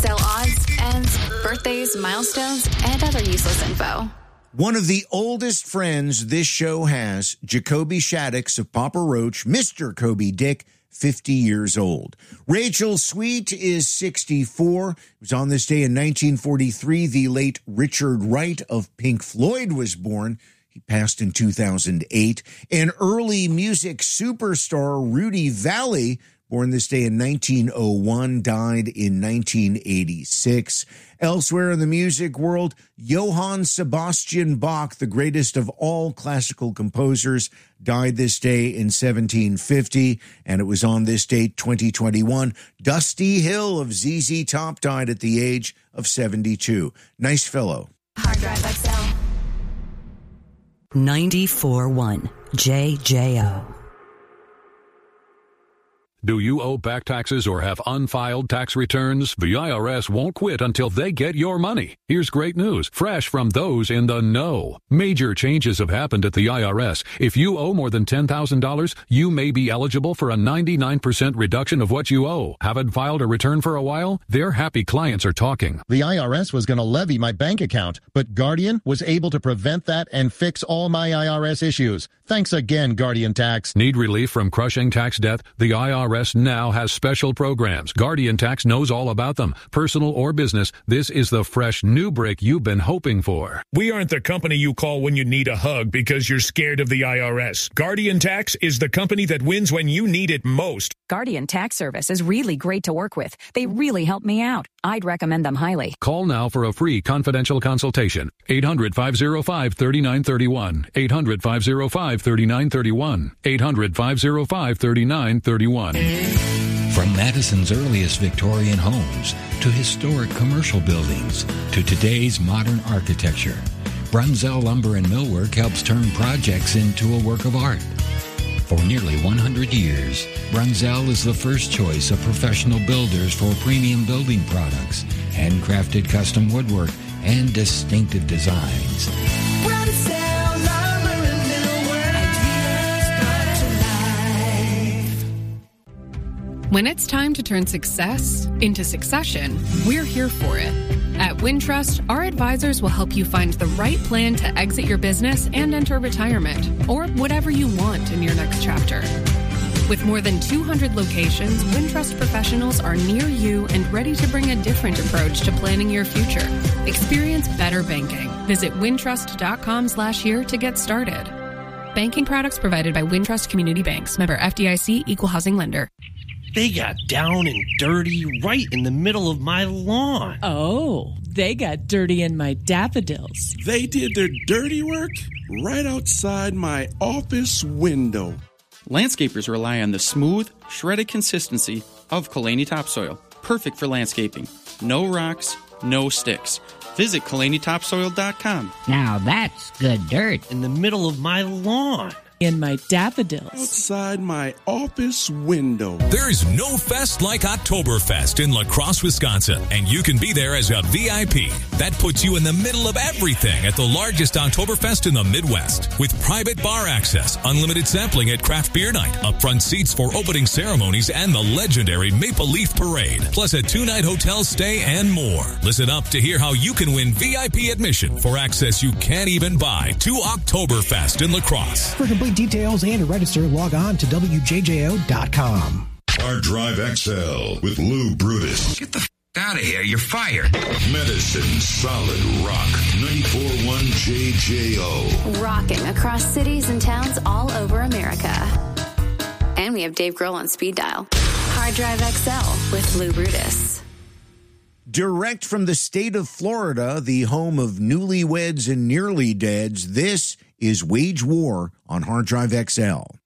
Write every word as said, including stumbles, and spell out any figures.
X L odds, ends, birthdays, milestones, and other useless info. One of the oldest friends this show has, Jacoby Shaddix of Papa Roach, Mister Kobe Dick, fifty years old. Rachel Sweet is sixty-four. It was on this day in nineteen forty-three, the late Richard Wright of Pink Floyd was born. He passed in two thousand eight. An early music superstar, Rudy Valley, born this day in nineteen oh one, died in nineteen eighty-six. Elsewhere in the music world, Johann Sebastian Bach, the greatest of all classical composers, died this day in seventeen fifty, and it was on this date, twenty twenty-one. Dusty Hill of Z Z Top died at the age of seventy-two. Nice fellow. Hard Drive X L. ninety-four point one J J O. Do you owe back taxes or have unfiled tax returns? The I R S won't quit until they get your money. Here's great news, fresh from those in the know. Major changes have happened at the I R S. If you owe more than ten thousand dollars, you may be eligible for a ninety-nine percent reduction of what you owe. Haven't filed a return for a while? Their happy clients are talking. The I R S was going to levy my bank account, but Guardian was able to prevent that and fix all my I R S issues. Thanks again, Guardian Tax. Need relief from crushing tax debt? The I R S now has special programs. Guardian Tax knows all about them. Personal or business, this is the fresh new break you've been hoping for. We aren't the company you call when you need a hug because you're scared of the I R S. Guardian Tax is the company that wins when you need it most. Guardian Tax Service is really great to work with. They really help me out. I'd recommend them highly. Call now for a free confidential consultation. eight hundred, five oh five, three nine three one. eight hundred, five oh five, three nine three one. eight hundred, five oh five, three nine three one. From Madison's earliest Victorian homes to historic commercial buildings to today's modern architecture, Brunzell Lumber and Millwork helps turn projects into a work of art. For nearly one hundred years, Brunzell is the first choice of professional builders for premium building products, handcrafted custom woodwork, and distinctive designs. Brunzell Lumber and Millwork, ideas brought to life. When it's time to turn success into succession, we're here for it. At Wintrust, our advisors will help you find the right plan to exit your business and enter retirement, or whatever you want in your next chapter. With more than two hundred locations, Wintrust professionals are near you and ready to bring a different approach to planning your future. Experience better banking. Visit wintrust.com slash year to get started. Banking products provided by Wintrust Community Banks. Member F D I C, Equal Housing Lender. They got down and dirty right in the middle of my lawn. Oh, they got dirty in my daffodils. They did their dirty work right outside my office window. Landscapers rely on the smooth, shredded consistency of Kalani Topsoil. Perfect for landscaping. No rocks, no sticks. Visit Kalani Topsoil dot com. Now that's good dirt. In the middle of my lawn. In my daffodils. Outside my office window. There's no fest like Oktoberfest in La Crosse, Wisconsin, and you can be there as a V I P. That puts you in the middle of everything at the largest Oktoberfest in the Midwest. With private bar access, unlimited sampling at craft beer night, upfront seats for opening ceremonies, and the legendary Maple Leaf Parade, plus a two-night hotel stay and more. Listen up to hear how you can win V I P admission for access you can't even buy to Oktoberfest in La Crosse. For complete details and to register, log on to W J J O dot com. Hard Drive X L with Lou Brutus. Get the f*** out of here. You're fired. Medicine Solid Rock. ninety-four point one J J O. Rocking across cities and towns all over America. And we have Dave Grohl on speed dial. Hard Drive X L with Lou Brutus. Direct from the state of Florida, the home of newlyweds and nearly deads, this is Wage War on Hard Drive X L.